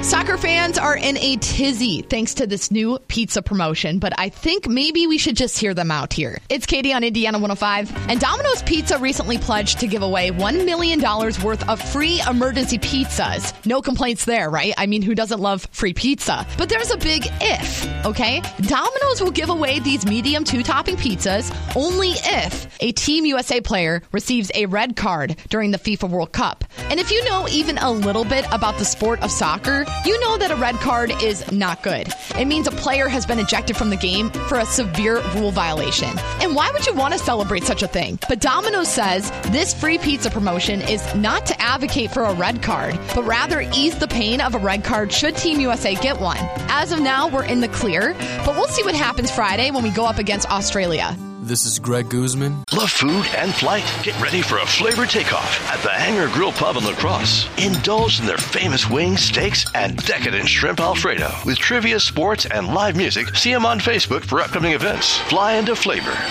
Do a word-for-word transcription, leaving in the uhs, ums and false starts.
Soccer fans are in a tizzy thanks to this new pizza promotion, but I think maybe we should just hear them out here. It's Katie on Indiana one oh five, and Domino's Pizza recently pledged to give away one million dollars worth of free emergency pizzas. No complaints there, right? I mean, who doesn't love free pizza? But there's a big if, okay? Domino's will give away these medium two-topping pizzas only if a Team U S A player receives a red card during the FIFA World Cup. And if you know even a little bit about the sport of soccer, you know that a red card is not good. It means a player has been ejected from the game for a severe rule violation. And why would you want to celebrate such a thing? But Domino's says this free pizza promotion is not to advocate for a red card, but rather ease the pain of a red card should Team U S A get one. As of now, we're in the clear, but we'll see what happens Friday when we go up against Australia. This is Greg Guzman. Love food and flight? Get ready for a flavor takeoff at the Hangar Grill Pub in La Crosse. Indulge in their famous wings, steaks, and decadent shrimp Alfredo. With trivia, sports, and live music, see them on Facebook for upcoming events. Fly into flavor